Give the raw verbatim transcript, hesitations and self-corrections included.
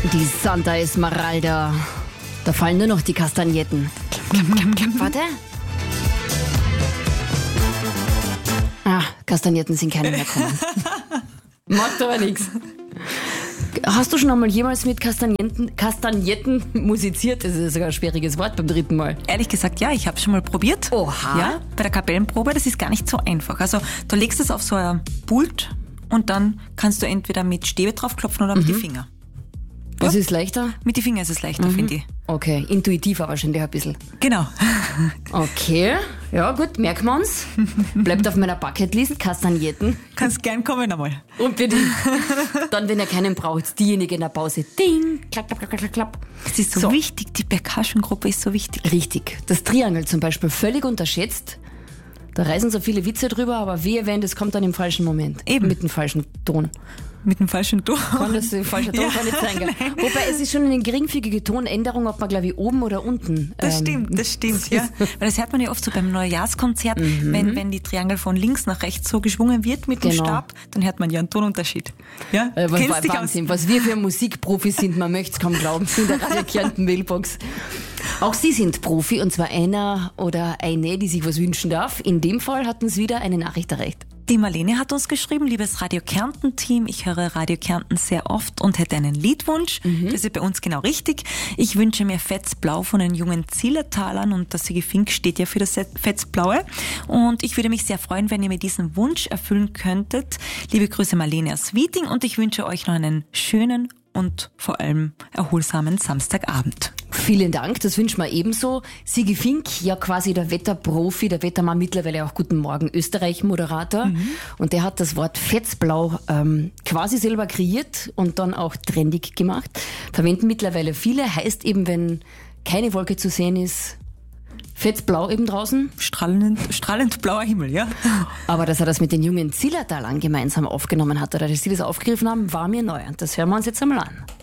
Die Santa Esmeralda. Da fallen nur noch die Kastagnetten. Klapp, klapp, klapp, klapp. Warte. Ah, Kastagnetten sind keine mehr gekommen. Macht aber nichts. Hast du schon einmal jemals mit Kastagnetten, Kastagnetten musiziert? Das ist sogar ein schwieriges Wort beim dritten Mal. Ehrlich gesagt, ja, ich habe schon mal probiert. Oha. Ja, bei der Kapellenprobe, das ist gar nicht so einfach. Also du legst es auf so ein Pult und dann kannst du entweder mit Stäbe draufklopfen oder mit Mhm. den Fingern. Was Ja. ist leichter? Mit den Fingern ist es leichter, finde ich. Okay, intuitiver wahrscheinlich ein bisschen. Genau. Okay, ja gut, merken wir uns. Bleibt auf meiner Bucketlist, Kastagnetten. Kannst gern kommen einmal. Unbedingt. Dann, wenn ihr keinen braucht, diejenige in der Pause. Ding, klapp, klapp, klapp, klapp, klapp. Das ist so, So. wichtig, die Percussion-Gruppe ist so wichtig. Richtig. Das Triangel zum Beispiel völlig unterschätzt. Da reisen so viele Witze drüber, aber wehe, wenn das kommt dann im falschen Moment. Eben. Mit dem falschen Ton. Mit dem falschen Ton. Kann das ein falscher Ton Ja, kann nicht sein, gell? nein. Wobei es ist schon eine geringfügige Tonänderung, ob man, glaube ich, oben oder unten. Das ähm, stimmt, das stimmt, ja. Weil das hört man ja oft so beim Neujahrskonzert, wenn, wenn die Triangel von links nach rechts so geschwungen wird mit dem Genau. Stab, dann hört man ja einen Tonunterschied. Ja? Äh, was, Kennst dich aus? Wahnsinn, was wir für Musikprofis sind, man möchte es kaum glauben, in der Radio Kärnten Mailbox. Auch Sie sind Profi, und zwar einer oder eine, die sich was wünschen darf. In dem Fall hatten Sie wieder eine Nachricht erreicht. Die Marlene hat uns geschrieben, liebes Radio Kärnten-Team, ich höre Radio Kärnten sehr oft und hätte einen Liedwunsch. Das ist bei uns genau richtig. Ich wünsche mir Fetzblau von den jungen Zillertalern, und das Sigi Fink steht ja für das Fetzblaue. Und ich würde mich sehr freuen, wenn ihr mir diesen Wunsch erfüllen könntet. Liebe Grüße Marlene aus Wieding, und ich wünsche euch noch einen schönen und vor allem erholsamen Samstagabend. Vielen Dank, das wünschen wir ebenso. Sigi Fink, ja quasi der Wetterprofi, der Wettermann, mittlerweile auch Guten Morgen Österreich-Moderator. Mhm. Und der hat das Wort Fetzblau ähm, quasi selber kreiert und dann auch trendig gemacht. Verwenden mittlerweile viele, heißt eben, wenn keine Wolke zu sehen ist, Fetzblau eben draußen. Strahlend, strahlend blauer Himmel, ja. Aber dass er das mit den jungen Zillertalern gemeinsam aufgenommen hat oder dass sie das aufgegriffen haben, war mir neu. Und das hören wir uns jetzt einmal an.